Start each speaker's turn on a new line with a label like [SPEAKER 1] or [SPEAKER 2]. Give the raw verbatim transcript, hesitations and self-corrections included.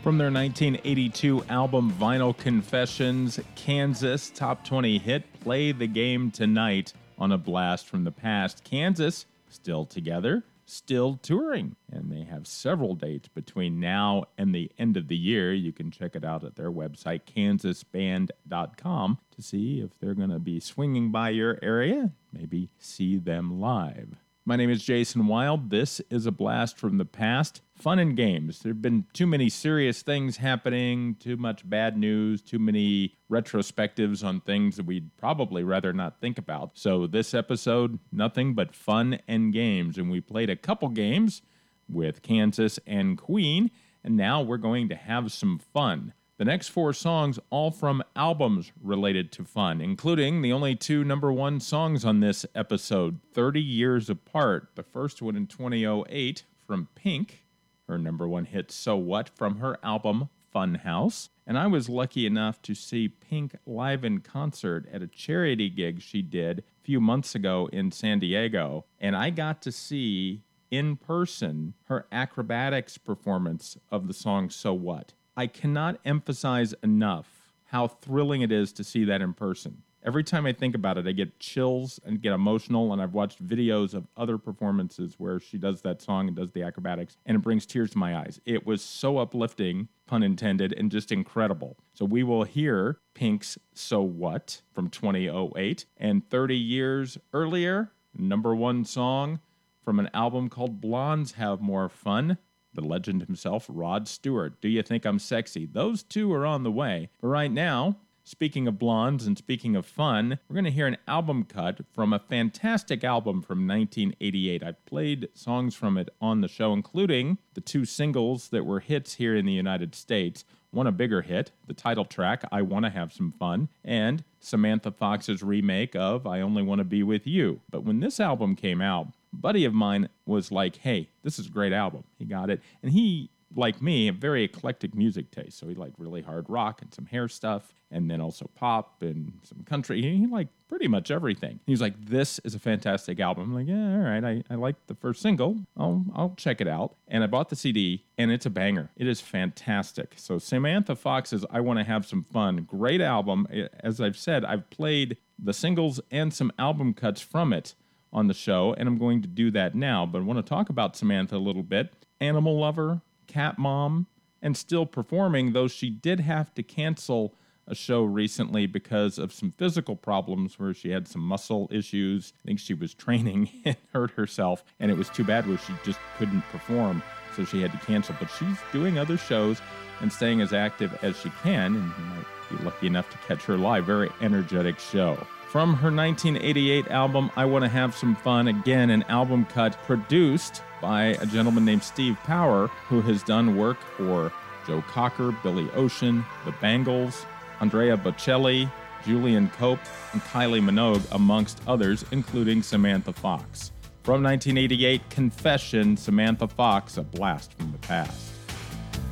[SPEAKER 1] From their nineteen eighty-two album Vinyl Confessions, Kansas top twenty hit Play the Game Tonight on a blast from the past. Kansas still together, still touring, and they have several dates between now and the end of the year. You can check it out at their website, kansas band dot com, to see if they're going to be swinging by your area, maybe see them live. My name is Jason Wild. This is a blast from the past. Fun and games. There have been too many serious things happening, too much bad news, too many retrospectives on things that we'd probably rather not think about. So this episode, nothing but fun and games. And we played a couple games with Kansas and Queen, and now we're going to have some fun. The next four songs, all from albums related to fun, including the only two number one songs on this episode, thirty Years Apart. The first one in twenty oh eight from Pink, her number one hit, So What, from her album Funhouse. And I was lucky enough to see Pink live in concert at a charity gig she did a few months ago in San Diego. And I got to see, in person, her acrobatics performance of the song So What. I cannot emphasize enough how thrilling it is to see that in person. Every time I think about it, I get chills and get emotional, and I've watched videos of other performances where she does that song and does the acrobatics, and it brings tears to my eyes. It was so uplifting, pun intended, and just incredible. So we will hear Pink's So What from twenty oh eight, and thirty years earlier, number one song from an album called Blondes Have More Fun, the legend himself, Rod Stewart. Do You Think I'm Sexy? Those two are on the way. But right now, speaking of blondes and speaking of fun, we're going to hear an album cut from a fantastic album from nineteen eighty-eight. I've played songs from it on the show, including the two singles that were hits here in the United States. One a bigger hit, the title track, I Wanna Have Some Fun, and Samantha Fox's remake of I Only Want to Be With You. But when this album came out, a buddy of mine was like, hey, this is a great album. He got it. And he, like me, a very eclectic music taste. So he liked really hard rock and some hair stuff, and then also pop and some country. He liked pretty much everything. He was like, this is a fantastic album. I'm like, yeah, all right. I, I liked the first single. I'll, I'll check it out. And I bought the C D, and it's a banger. It is fantastic. So Samantha Fox's I Want to Have Some Fun. Great album. As I've said, I've played the singles and some album cuts from it on the show, and I'm going to do that now. But I want to talk about Samantha a little bit. Animal lover, cat mom, and still performing, though she did have to cancel a show recently because of some physical problems where she had some muscle issues. I think she was training and hurt herself, and it was too bad where she just couldn't perform, so she had to cancel. But she's doing other shows and staying as active as she can, and you might be lucky enough to catch her live. Very energetic show. From her nineteen eighty-eight album, I Want to Have Some Fun, again, an album cut produced by a gentleman named Steve Power, who has done work for Joe Cocker, Billy Ocean, The Bangles, Andrea Bocelli, Julian Cope, and Kylie Minogue, amongst others, including Samantha Fox. From nineteen eighty-eight, Confession, Samantha Fox, a blast from the past.